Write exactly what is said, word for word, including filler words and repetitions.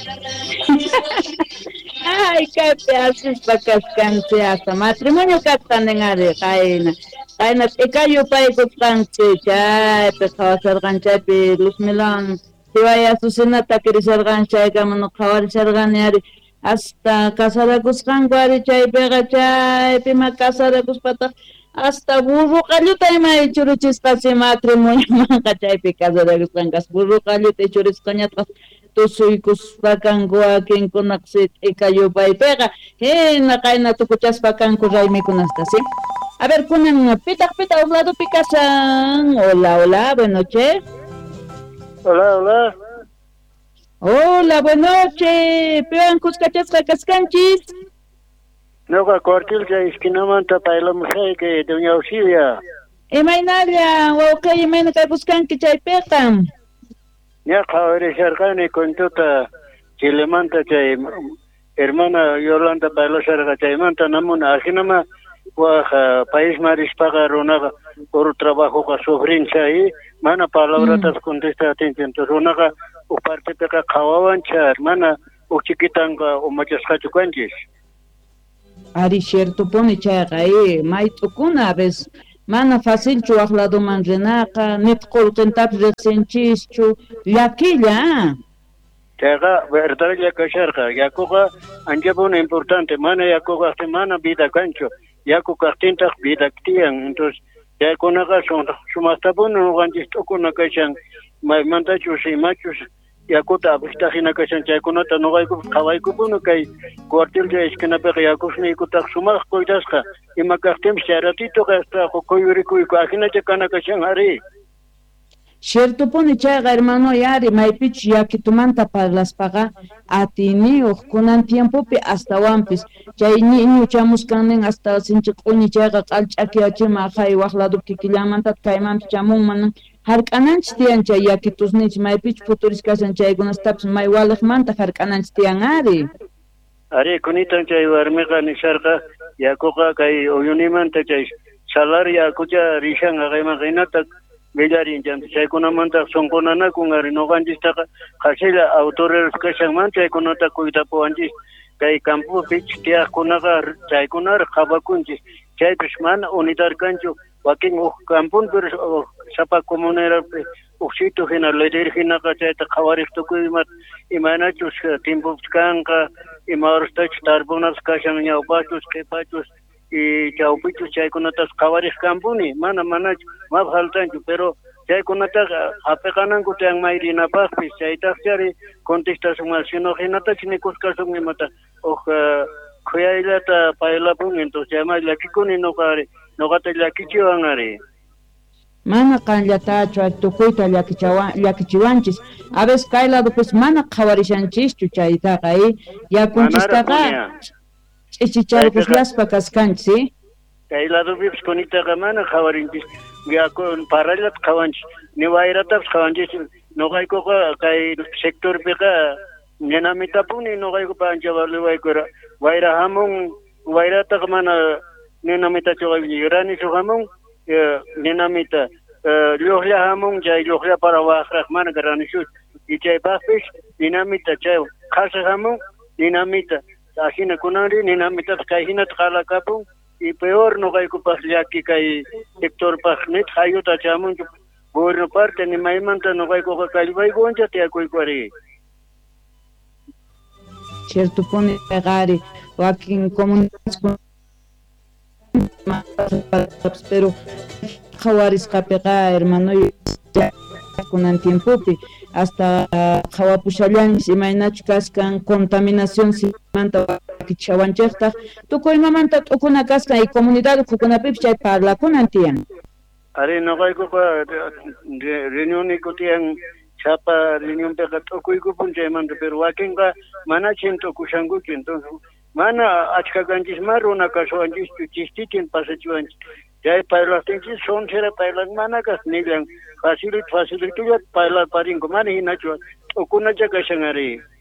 Ay, qué pedazos para cascante hasta matrimonio captan are kaina. Kaina ikayo pa ikutkanche chay pe kawasar gancha pe Luz Milan. Si vaya su senata que gancha kamano kawar sargani hasta casada cuscan guari chay pega chay pima casada cuspata hasta burro caluta y ma churuchis casi matrimonio manca chay pe casada cuscan gas burro caluta y churis cañatas tusuy cuspacan guaquin conaxit y cayó pa y pega eh na caina tu cuchas pacan curay mi conasta sí. A ver, kunan pita pita lado picasan. Hola, hola, buenas noches. Hola, hola. Hola, buenas noches. Pean cuscachas cascanchis. No ka cuartil ya esquina manta para la mujer que doña Auxilia. E mainalia, o que maina ka buscanqui chay pecam. Ya kawere cercane con tota Chile manta chay hermana Yolanda para la cerca chay manta namuna asinama wa país marispaga ronaga por trabajo ka sofrincha ahí mana palabras contesta atención to ronaga o parte peka kawawancha hermana o chiquitanga o machasca chukanchis. Ari cierto pone chaga ahí maito kuna vez mana fácil chu lado manrenaca net coltentap resenchis chu yaquilla. Chaga verdad ya kasharga yakuga anjabuna importante mana yakuga semana vida cancho yaku cartinta vida tian entonces ya con la razón sumasta bueno no gantis con la cachan mai manta chusi machus yaku ta bista hina cachan ya con ta no hay kawai ku no kai cuartel de esquina pe yaku ni ku ta suma koidaska y ma cartem sharatito que está ko yuri ku ku hina te kana cachan ari. Cierto pone chaga hermano yari maipich ya que tu manta para las paga a ti ni o kunan tiempo pe hasta wampis chay ni ni chamus kanen hasta sinche kuni chaga qalchaki achima khay waqladu kikilamanta kayman chamun man harqananch tian chay ya que tus ni maipich futuris kasan chay gunas taps may walaq manta harqananch tian ari ari kunitan chay warmiqa ni sharqa yakuqa kay oyunimanta chay salaria kucha rishan agayman qaynata Villarin janti chay kunamanta sonkonana kungari no ganjista khasila autores kashan man chay kunata kuita poanjis kay campo pich tia kunaga chay kunar khabakunjis chay pishman unitar kancho wakin u kampun per sapa comunera uxito hina leder hina ka chay ta khawarik to kuimat imana chus timbo kanka imarstach tarbunas kashan nya upachus kepachus y chaupichu chay kunatas khawaris kampuni mana mana ma faltanchu pero chay kunata apekanan kutang mairina pakpis chay takchari contestación sino hinata chini kuskasun mata o khuyailata pailapun entonces llama la kikuni no kare no gata la kichiwangari mana kanllata tukuita llakichawan llakichiwanchis a veces kailado pues mana khawarishanchis chaytaqa ahí ya kunchistaqa chichichar pues las pacas canchi kay lado vips konita gamana khawarinchis ya con paralat khawanch ni wairata khawanchis no kay ko kay sector peka nenamita puni no kay ko panja wali wai ko waira hamung wairata gamana nenamita choy yurani so hamung nenamita lohla hamung jay lohla para wa rahman garani shu ichay bafish dinamita chay khasa hamung dinamita asina kunari ninamita kahina tkala kapu y peor no hay kupas yaki kai sector pasnet hayota chamun por parte ni maimanta no hay ko kalbai gonja te koi kwari cierto pone pegare wakin comunidades pero khawaris kapega hermano kunan tiempo hasta khawapushallan simainach kaskan contaminación simanta kichawanchesta tukoy mamanta tukuna kaskan y comunidad kukuna pipchay parla kunantian are no kay ko reunión ni kutian chapa reunión pe tukoy ko punche manta pero wakin ka mana chinto kushangu entonces mana achka ganjis maruna kaswanjis chistitin pasachuan jai paila tinchi son sera paila mana kas nilang facility facility ya paila paring ko mani hinacho ukuna jaga sangari